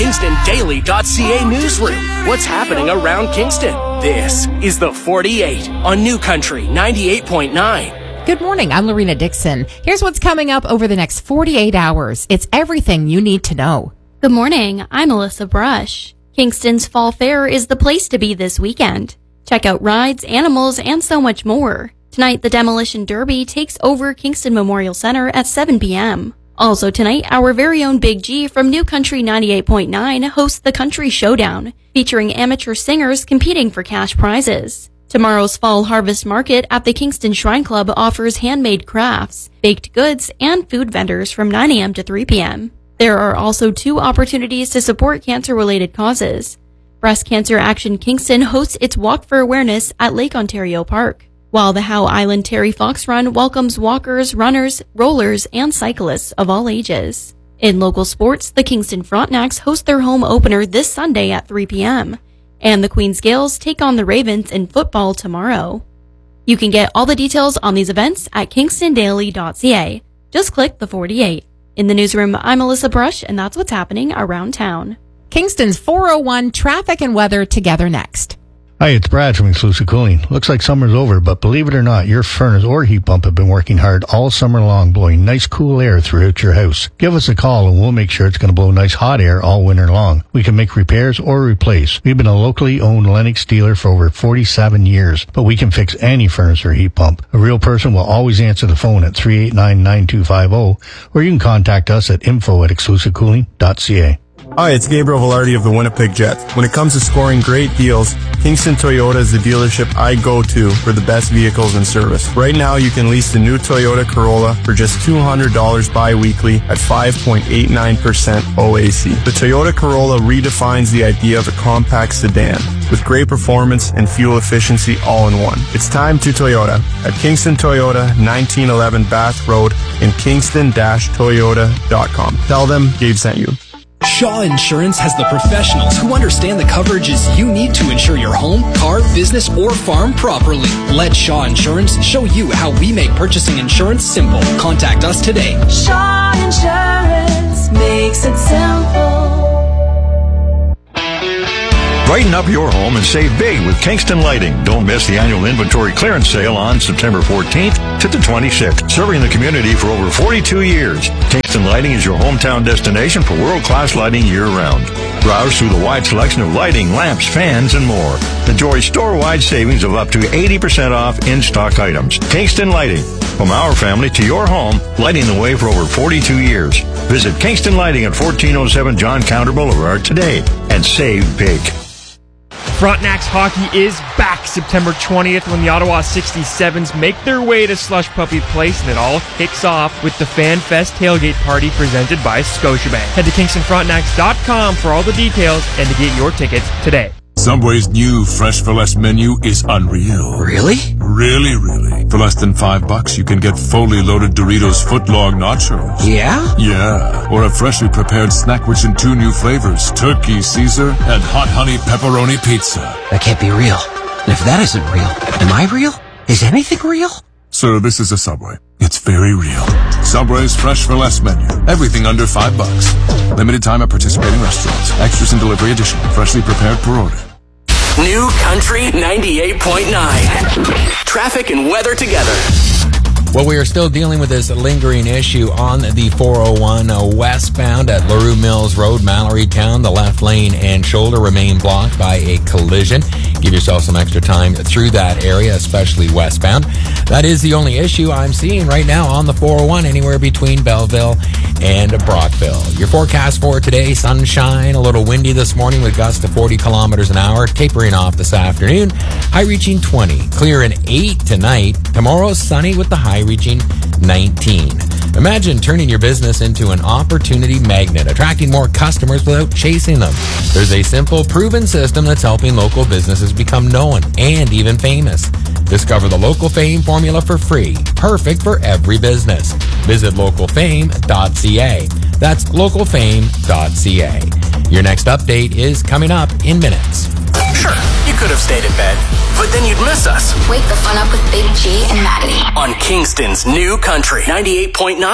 KingstonDaily.ca newsroom. What's happening around Kingston? This is the 48 on New Country 98.9. Good morning. I'm Lorena Dixon. Here's what's coming up over the next 48 hours. It's everything you need to know. Good morning. I'm Alyssa Brush. Kingston's Fall Fair is the place to be this weekend. Check out rides, animals, and so much more. Tonight, the Demolition Derby takes over Kingston Memorial Center at 7 p.m. Also tonight, our very own Big G from New Country 98.9 hosts the Country Showdown, featuring amateur singers competing for cash prizes. Tomorrow's Fall Harvest Market at the Kingston Shrine Club offers handmade crafts, baked goods, and food vendors from 9 a.m. to 3 p.m. There are also 2 opportunities to support cancer-related causes. Breast Cancer Action Kingston hosts its Walk for Awareness at Lake Ontario Park, while the Howe Island Terry Fox Run welcomes walkers, runners, rollers, and cyclists of all ages. In local sports, the Kingston Frontenacs host their home opener this Sunday at 3 p.m., and the Queen's Gales take on the Ravens in football tomorrow. You can get all the details on these events at KingstonDaily.ca. Just click the 48. In the newsroom, I'm Alyssa Brush, and that's what's happening around town. Kingston's 401 traffic and weather together next. Hi, it's Brad from Exclusive Cooling. Looks like summer's over, but believe it or not, your furnace or heat pump have been working hard all summer long, blowing nice cool air throughout your house. Give us a call and we'll make sure it's going to blow nice hot air all winter long. We can make repairs or replace. We've been a locally owned Lennox dealer for over 47 years, but we can fix any furnace or heat pump. A real person will always answer the phone at 389-9250, or you can contact us at info@exclusivecooling.ca. Hi, it's Gabriel Velarde of the Winnipeg Jets. When it comes to scoring great deals, Kingston Toyota is the dealership I go to for the best vehicles and service. Right now, you can lease the new Toyota Corolla for just $200 bi-weekly at 5.89% OAC. The Toyota Corolla redefines the idea of a compact sedan with great performance and fuel efficiency all in one. It's time to Toyota at Kingston Toyota, 1911 Bath Road in kingston-toyota.com. Tell them Gabe sent you. Shaw Insurance has the professionals who understand the coverages you need to insure your home, car, business, or farm properly. Let Shaw Insurance show you how we make purchasing insurance simple. Contact us today. Shaw Insurance makes it simple. Brighten up your home and save big with Kingston Lighting. Don't miss the annual inventory clearance sale on September 14th to the 26th. Serving the community for over 42 years, Kingston Lighting is your hometown destination for world-class lighting year-round. Browse through the wide selection of lighting, lamps, fans, and more. Enjoy store-wide savings of up to 80% off in-stock items. Kingston Lighting. From our family to your home, lighting the way for over 42 years. Visit Kingston Lighting at 1407 John Counter Boulevard today and save big. Frontenacs hockey is back September 20th when the Ottawa 67s make their way to Slush Puppy Place, and it all kicks off with the Fan Fest tailgate party presented by Scotiabank. Head to KingstonFrontenacs.com for all the details and to get your tickets today. Subway's new Fresh for Less menu is unreal. Really? Really. For less than $5, you can get fully loaded Doritos footlong nachos. Yeah? Yeah. Or a freshly prepared snack rich in 2 new flavors, Turkey Caesar and Hot Honey Pepperoni Pizza. That can't be real. And if that isn't real, am I real? Is anything real? Sir, this is a Subway. It's very real. Subway's Fresh for Less menu. Everything under $5. Limited time at participating restaurants. Extras and delivery additional. Freshly prepared per order. New Country 98.9. Traffic and weather together. Well, we are still dealing with this lingering issue on the 401 westbound at LaRue Mills Road, Mallorytown. The left lane and shoulder remain blocked by a collision. Give yourself some extra time through that area, especially westbound. That is the only issue I'm seeing right now on the 401, anywhere between Belleville and Brockville. Your forecast for today, sunshine, a little windy this morning with gusts to 40 kilometers an hour, tapering off this afternoon, high reaching 20. Clear and 8 tonight. Tomorrow, sunny with the high reaching 19. Imagine turning your business into an opportunity magnet, attracting more customers without chasing them. There's a simple, proven system that's helping local businesses become known and even famous. Discover the Local Fame formula for free, perfect for every business. Visit localfame.ca. That's localfame.ca. Your next update is coming up in minutes. Sure, you could have stayed in bed, but then you'd miss us. Wake the fun up with Big G and Maddie On Kingston's New Country 98.9.